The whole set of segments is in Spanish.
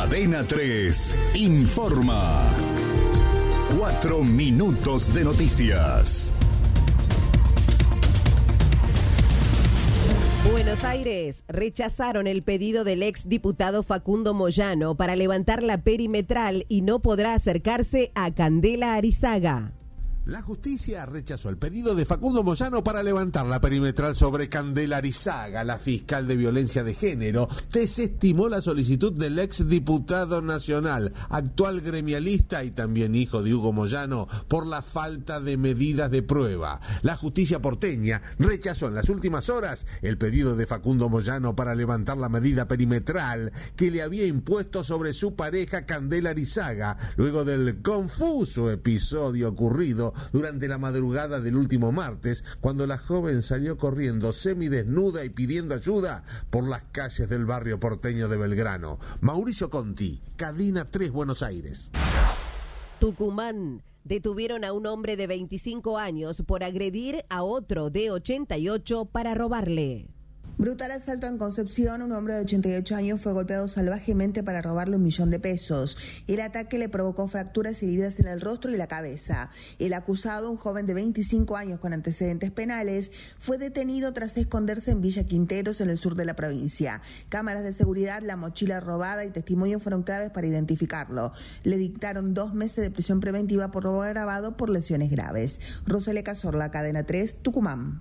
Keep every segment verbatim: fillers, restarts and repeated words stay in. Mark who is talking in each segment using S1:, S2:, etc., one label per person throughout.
S1: Cadena tres informa. Cuatro minutos de noticias.
S2: Buenos Aires rechazaron el pedido del exdiputado Facundo Moyano para levantar la perimetral y no podrá acercarse a Candela Arizaga.
S3: La justicia rechazó el pedido de Facundo Moyano para levantar la perimetral sobre Candela Arizaga. La fiscal de violencia de género desestimó la solicitud del exdiputado nacional, actual gremialista y también hijo de Hugo Moyano, por la falta de medidas de prueba. La justicia porteña rechazó en las últimas horas el pedido de Facundo Moyano para levantar la medida perimetral que le había impuesto sobre su pareja Candela Arizaga, luego del confuso episodio ocurrido durante la madrugada del último martes, cuando la joven salió corriendo semidesnuda y pidiendo ayuda por las calles del barrio porteño de Belgrano. Mauricio Conti, Cadena tres, Buenos Aires.
S2: Tucumán. Detuvieron a un hombre de veinticinco años por agredir a otro de ochenta y ocho para robarle.
S4: Brutal asalto en Concepción. Un hombre de ochenta y ocho años fue golpeado salvajemente para robarle un millón de pesos. El ataque le provocó fracturas y heridas en el rostro y la cabeza. El acusado, un joven de veinticinco años con antecedentes penales, fue detenido tras esconderse en Villa Quinteros, en el sur de la provincia. Cámaras de seguridad, la mochila robada y testimonios fueron claves para identificarlo. Le dictaron dos meses de prisión preventiva por robo agravado por lesiones graves. Rosalía Cazorla, Cadena tres, Tucumán.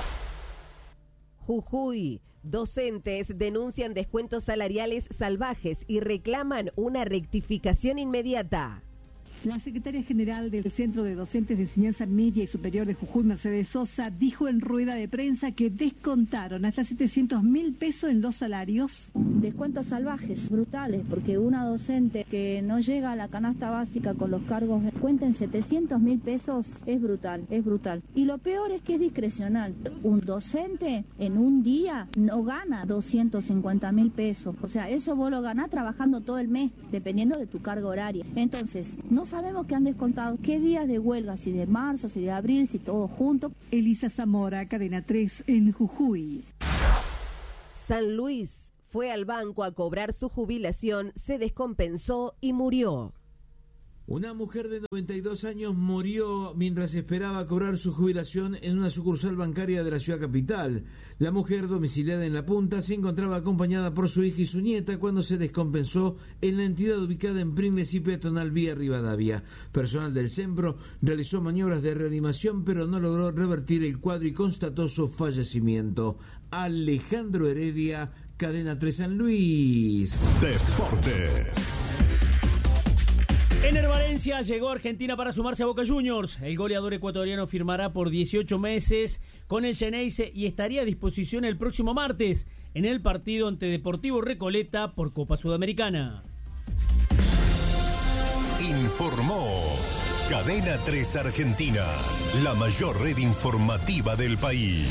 S2: Jujuy. Docentes denuncian descuentos salariales salvajes y reclaman una rectificación inmediata.
S5: La secretaria general del Centro de Docentes de Enseñanza Media y Superior de Jujuy, Mercedes Sosa, dijo en rueda de prensa que descontaron hasta setecientos mil pesos en los salarios.
S6: Descuentos salvajes, brutales, porque una docente que no llega a la canasta básica con los cargos cuenten setecientos mil pesos, es brutal, es brutal. Y lo peor es que es discrecional. Un docente en un día no gana doscientos cincuenta mil pesos. O sea, eso vos lo ganás trabajando todo el mes, dependiendo de tu carga horaria. Entonces, no sabemos que han descontado qué días de huelga, si de marzo, si de abril, si todo junto.
S5: Elisa Zamora, Cadena tres en Jujuy.
S2: San Luis fue al banco a cobrar su jubilación, se descompensó y murió.
S7: Una mujer de noventa y dos años murió mientras esperaba cobrar su jubilación en una sucursal bancaria de la ciudad capital. La mujer, domiciliada en La Punta, se encontraba acompañada por su hija y su nieta cuando se descompensó en la entidad ubicada en Pringles y Peatonal Vía Rivadavia. Personal del Sempro realizó maniobras de reanimación, pero no logró revertir el cuadro y constató su fallecimiento. Alejandro Heredia, Cadena tres San Luis.
S1: Deportes.
S8: Ener Valencia llegó a Argentina para sumarse a Boca Juniors. El goleador ecuatoriano firmará por dieciocho meses con el Xeneize y estaría a disposición el próximo martes en el partido ante Deportivo Recoleta por Copa Sudamericana.
S1: Informó Cadena tres Argentina, la mayor red informativa del país.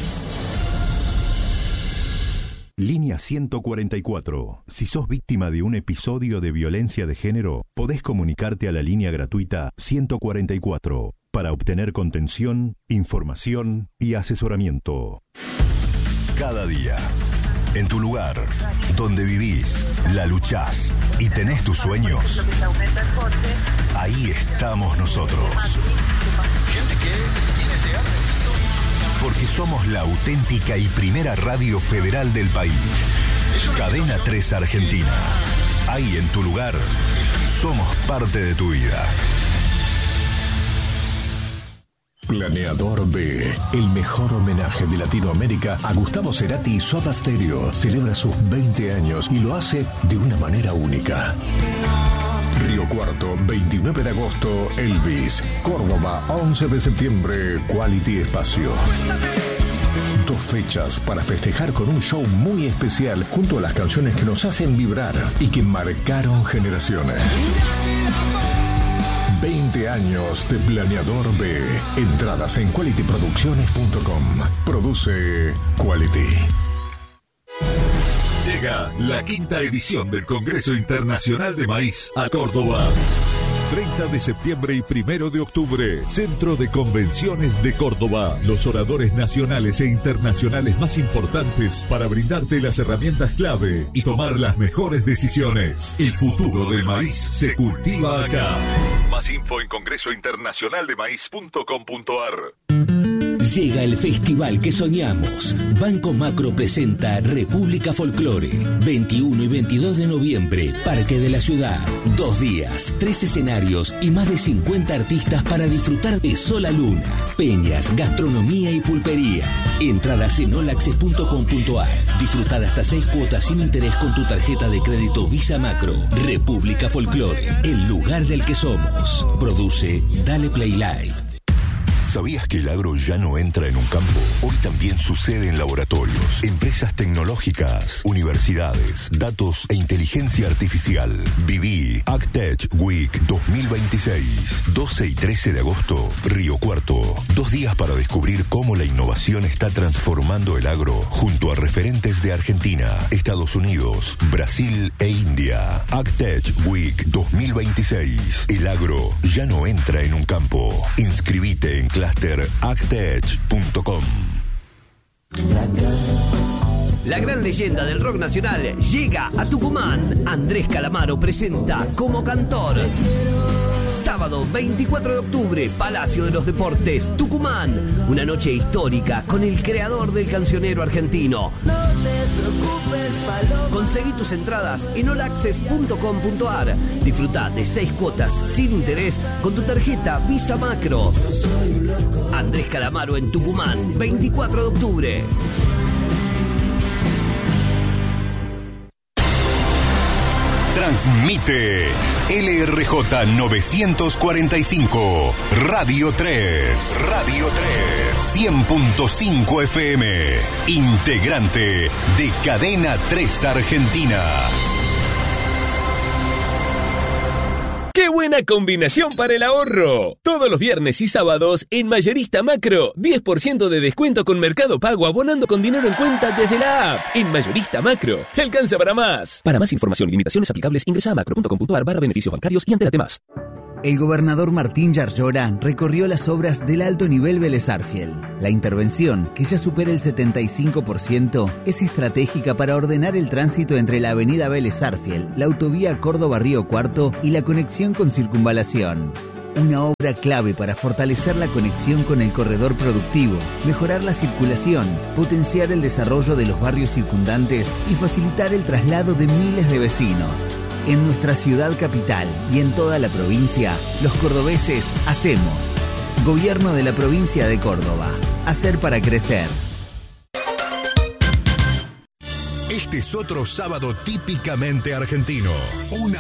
S1: Línea ciento cuarenta y cuatro. Si sos víctima de un episodio de violencia de género, podés comunicarte a la línea gratuita ciento cuarenta y cuatro para obtener contención, información y asesoramiento. Cada día, en tu lugar, donde vivís, la luchás y tenés tus sueños, ahí estamos nosotros. Porque somos la auténtica y primera radio federal del país. Cadena tres Argentina. Ahí en tu lugar, somos parte de tu vida. Planeador B, el mejor homenaje de Latinoamérica a Gustavo Cerati y Soda Stereo, celebra sus veinte años y lo hace de una manera única. Río Cuarto, veintinueve de agosto, Elvis. Córdoba, once de septiembre, Quality Espacio. Dos fechas para festejar con un show muy especial junto a las canciones que nos hacen vibrar y que marcaron generaciones. veinte años de Planeador B. Entradas en quality producciones punto com. Produce Quality. Llega la quinta edición del Congreso Internacional de Maíz a Córdoba.
S9: treinta de septiembre y primero de octubre, Centro de Convenciones de Córdoba. Los oradores nacionales e internacionales más importantes para brindarte las herramientas clave y tomar las mejores decisiones. El futuro del maíz se cultiva acá. Más info en congreso internacional de maíz punto com punto ar.
S10: Llega el festival que soñamos. Banco Macro presenta República Folclore. veintiuno y veintidós de noviembre, Parque de la Ciudad. Dos días, tres escenarios y más de cincuenta artistas para disfrutar de Sol a Luna, peñas, gastronomía y pulpería. Entradas en olaxes punto com punto ar. Disfruta hasta seis cuotas sin interés con tu tarjeta de crédito Visa Macro. República Folclore, el lugar del que somos. Produce Dale Play Live.
S11: ¿Sabías que el agro ya no entra en un campo? Hoy también sucede en laboratorios, empresas tecnológicas, universidades, datos e inteligencia artificial. Viví AgTech Week dos mil veintiséis, doce y trece de agosto, Río Cuarto. Dos días para descubrir cómo la innovación está transformando el agro junto a referentes de Argentina, Estados Unidos, Brasil e India. AgTech Week dos mil veintiséis. El agro ya no entra en un campo. Inscribite en cluster agtech punto com.
S12: La gran leyenda del rock nacional llega a Tucumán. Andrés Calamaro presenta como cantor. Sábado veinticuatro de octubre, Palacio de los Deportes, Tucumán. Una noche histórica con el creador del cancionero argentino. No te preocupes, Paloma. Conseguí tus entradas en olaxes punto com punto ar. Disfruta de seis cuotas sin interés con tu tarjeta Visa Macro. Andrés Calamaro en Tucumán, veinticuatro de octubre.
S11: Transmite L R J novecientos cuarenta y cinco, Radio tres. Radio tres. cien punto cinco F M. Integrante de Cadena tres Argentina.
S13: ¡Qué buena combinación para el ahorro! Todos los viernes y sábados en Mayorista Macro, diez por ciento de descuento con Mercado Pago abonando con dinero en cuenta desde la app. En Mayorista Macro, te alcanza para más. Para más información y limitaciones aplicables, ingresa a macro punto com punto ar barra beneficios bancarios y entérate más.
S14: El gobernador Martín Yarlora recorrió las obras del alto nivel Vélez Arfiel. La intervención, que ya supera el setenta y cinco por ciento, es estratégica para ordenar el tránsito entre la avenida Vélez Arfiel, la autovía Córdoba-Río Cuarto y la conexión con Circunvalación. Una obra clave para fortalecer la conexión con el corredor productivo, mejorar la circulación, potenciar el desarrollo de los barrios circundantes y facilitar el traslado de miles de vecinos. En nuestra ciudad capital y en toda la provincia, los cordobeses hacemos. Gobierno de la provincia de Córdoba. Hacer para crecer.
S11: Este es otro sábado típicamente argentino. Una